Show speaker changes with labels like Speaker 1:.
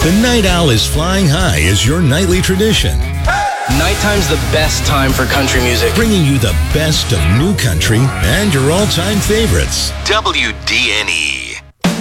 Speaker 1: The Night Owl is Flying High is your nightly tradition,
Speaker 2: Nighttime's the best time for country music.
Speaker 1: bringing you the best of new country and your all-time favorites.
Speaker 3: WDNE.